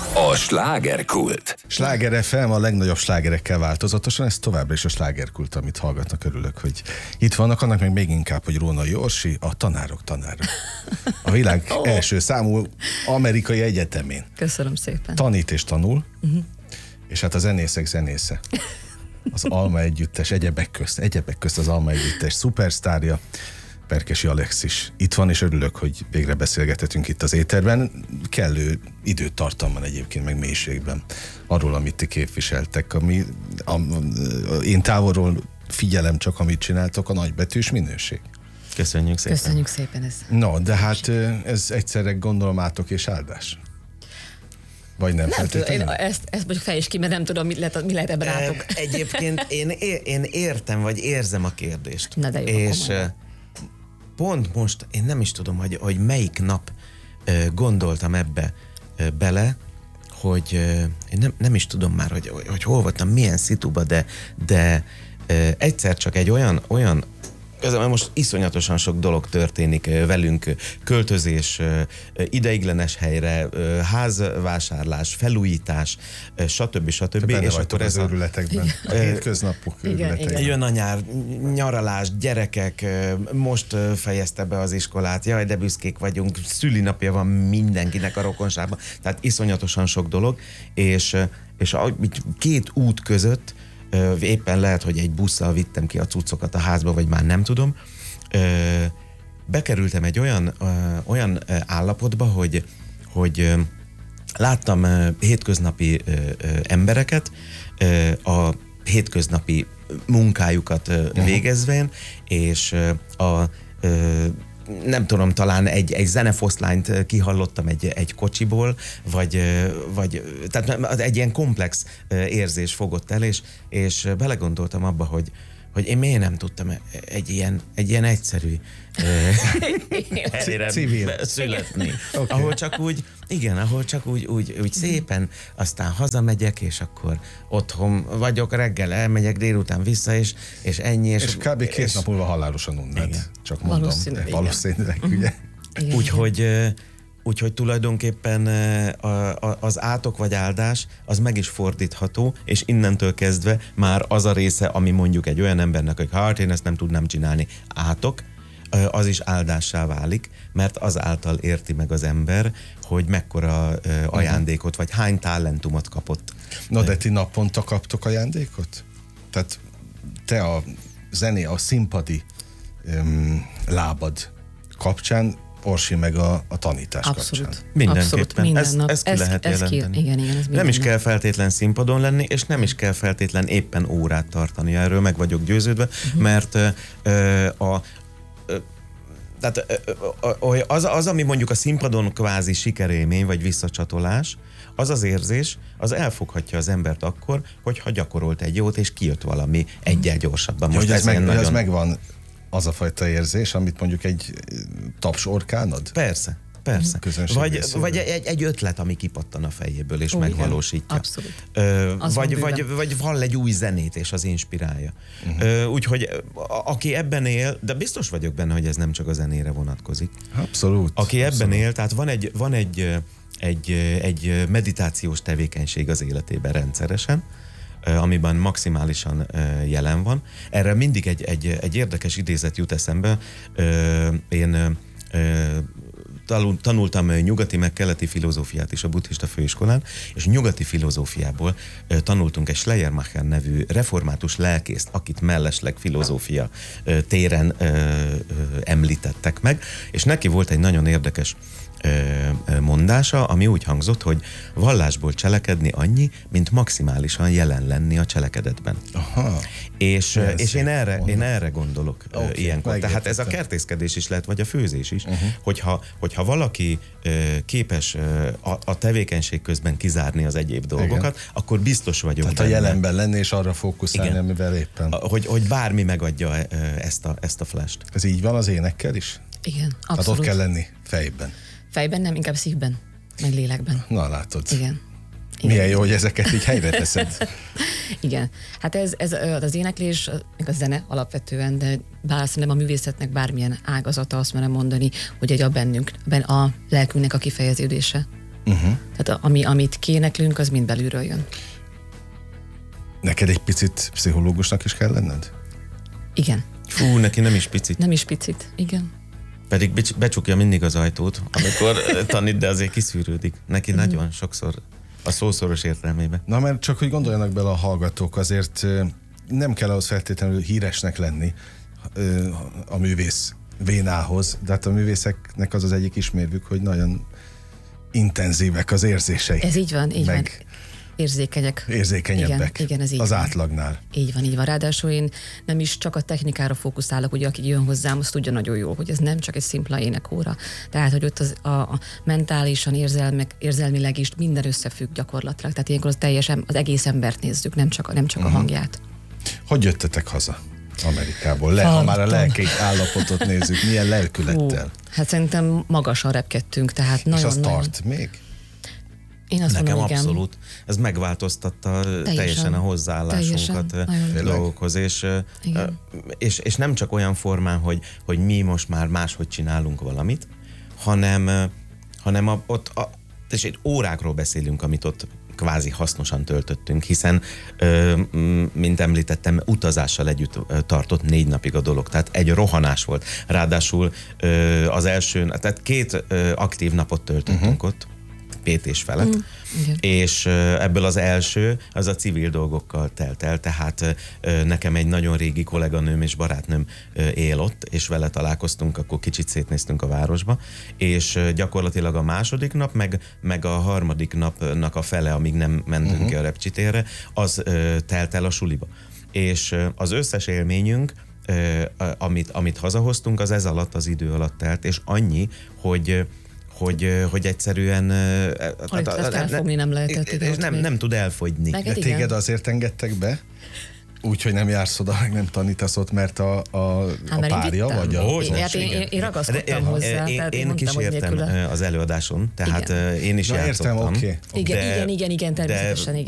A slágerkult. Sláger FM a legnagyobb slágerekkel változatosan, ez továbbra is a slágerkult, amit hallgatnak, örülök, hogy itt vannak, annak meg még inkább, hogy Rónai Orsi, a tanárok tanára. A világ első számú amerikai egyetemén. Köszönöm szépen. Tanít és tanul, és hát a zenészek zenésze. Az Alma Együttes, egyebek közt az Alma Együttes szupersztárja, Perkesi Alexis itt van, és örülök, hogy végre beszélgethetünk itt az éterben. Kellő időtartamban egyébként, meg mélységben arról, amit ti képviseltek, én távolról figyelem csak, amit csináltok, a nagybetűs minőség. Köszönjük szépen. Köszönjük szépen ez. No, de hát ez egyszerre gondolom átok és áldás. Vagy nem feltétlenül? Ezt mondjuk fejtsd ki, mert nem tudom, mi lehet ebben átok. Egyébként én értem, vagy érzem a kérdést. Na de jó, és pont most én nem is tudom, hogy melyik nap gondoltam ebbe bele, hogy én nem is tudom már, hogy hol voltam, milyen szituba, de egyszer csak egy olyan most iszonyatosan sok dolog történik velünk, költözés, ideiglenes helyre, házvásárlás, felújítás, stb. Benne és akkor az őrületekben, a hétköznapok őrületekben. Jön a nyár, nyaralás, gyerekek, most fejezte be az iskolát, jaj, de büszkék vagyunk, szülinapja van mindenkinek a rokonságban, tehát iszonyatosan sok dolog, és két út között éppen lehet, hogy egy busszal vittem ki a cuccokat a házba, vagy már nem tudom. Bekerültem egy olyan állapotba, hogy láttam hétköznapi embereket, a hétköznapi munkájukat végezvén, és nem tudom, talán egy zenefoszlányt kihallottam egy kocsiból, vagy tehát egy ilyen komplex érzés fogott el, és belegondoltam abba, hogy én miért nem tudtam egy ilyen egyszerű helyre születni. Okay. Ahol csak úgy szépen, aztán hazamegyek, és otthon vagyok, reggel elmegyek, délután vissza, és ennyi. És kb. 2 nap múlva halálosan unnád. Igen. Csak mondom. Valószínűleg, ugye? Úgyhogy tulajdonképpen az átok vagy áldás, az meg is fordítható, és innentől kezdve már az a része, ami mondjuk egy olyan embernek, hogy hát én ezt nem tudnám csinálni, átok, az is áldássá válik, mert azáltal érti meg az ember, hogy mekkora ajándékot, vagy hány talentumot kapott. Na de ti naponta kaptok ajándékot? Tehát te a zené, a színpadi lábad kapcsán, Orsi meg a tanítás abszolút. kapcsán. Mindenképpen. Ezt ki lehet jelenteni. Igen, nem is kell feltétlen színpadon lenni, és nem is kell feltétlen éppen órát tartani. Erről meg vagyok győződve, mert az, ami mondjuk a színpadon kvázi sikerélmény, vagy visszacsatolás, az érzés, az elfoghatja az embert akkor, hogyha gyakorolt egy jót, és kijött valami egyel gyorsabban. Most ez megvan az a fajta érzés, amit mondjuk egy taps orkán ad? Persze. Vagy egy ötlet, ami kipattan a fejéből, és megvalósítja. Abszolút. Vagy hall egy új zenét, és az inspirálja. Úgyhogy aki ebben él, de biztos vagyok benne, hogy ez nem csak a zenére vonatkozik. Abszolút. Aki ebben él, tehát van egy meditációs tevékenység az életében rendszeresen, amiben maximálisan jelen van. Erre mindig egy érdekes idézet jut eszembe. Én tanultam nyugati meg keleti filozófiát is a buddhista főiskolán, és nyugati filozófiából tanultunk egy Schleiermacher nevű református lelkészt, akit mellesleg filozófia téren említettek meg, és neki volt egy nagyon érdekes mondása, ami úgy hangzott, hogy vallásból cselekedni annyi, mint maximálisan jelen lenni a cselekedetben. Aha. És én erre gondolok ilyenkor. Tehát ez a kertészkedés is lehet, vagy a főzés is, hogyha valaki képes a tevékenység közben kizárni az egyéb dolgokat, akkor biztos vagyok benne. Tehát a jelenben lenni és arra fókuszálni, amivel éppen. Hogy bármi megadja ezt a flash-t. Ez így van az énekkel is? Igen, abszolút. Tehát ott kell lenni fejben. Fejben nem, inkább szívben, meg lélekben. Na látod. Igen. Milyen jó, hogy ezeket így helyre teszed. Igen. Hát ez az éneklés, meg a zene alapvetően, de bár szerintem a művészetnek bármilyen ágazata, azt merem mondani, hogy a bennünk, a lelkünknek a kifejeződése. Tehát amit kéneklünk, az mind belülről jön. Neked egy picit pszichológusnak is kell lenned? Igen. Fú, neki nem is picit. Nem is picit, igen. Pedig becsukja mindig az ajtót, amikor tanít, de azért kiszűrődik. Neki nagyon sokszor a szószoros értelmében. Na, mert csak hogy gondoljanak bele a hallgatók, azért nem kell ahhoz feltétlenül híresnek lenni a művész vénához, de hát a művészeknek az egyik ismérvük, hogy nagyon intenzívek az érzései. Ez így van, így van. Érzékenyebbek igen, ez így az van. átlagnál. Így van. Ráadásul én nem is csak a technikára fókuszálok, ugye aki jön hozzám, azt tudja nagyon jól, hogy ez nem csak egy szimpla énekóra. Tehát, hogy ott a mentálisan, érzelmileg is minden összefügg gyakorlatilag. Tehát ilyenkor az egész embert nézzük, nem csak a hangját. Hogy jöttetek haza Amerikából? Ha már a lelki állapotot nézzük, milyen lelkülettel? Hát szerintem magasan repkedtünk, tehát És az nagyon... tart még? Én azt Nekem mondom, igen. abszolút. Ez megváltoztatta teljesen a hozzáállásunkat dolgokhoz. És nem csak olyan formán, hogy mi most már máshogy csinálunk valamit, hanem és egy órákról beszélünk, amit ott kvázi hasznosan töltöttünk, hiszen, mint említettem, utazással együtt tartott 4 napig a dolog, tehát egy rohanás volt. Ráadásul az első, tehát 2 aktív napot töltöttünk ott, Pétés felett, és ebből az első, az a civil dolgokkal telt el, tehát nekem egy nagyon régi kolléganőm és barátnőm él ott, és vele találkoztunk, akkor kicsit szétnéztünk a városba, és gyakorlatilag a második nap, meg a harmadik napnak a fele, amíg nem mentünk ki a repcsitérre, az telt el a suliba. És az összes élményünk, amit hazahoztunk, az ez alatt az idő alatt telt, és annyi, hogy egyszerűen... Ezt elfogni nem lehetett. És nem tud elfogyni. De téged azért engedtek be? Úgy, hogy nem jársz oda, meg nem tanítasz ott, mert a párja, vagy a... Én ragaszkodtam hozzá. Én kísértem az előadáson, tehát én is játszottam. Értem, oké. Igen, természetesen, igen.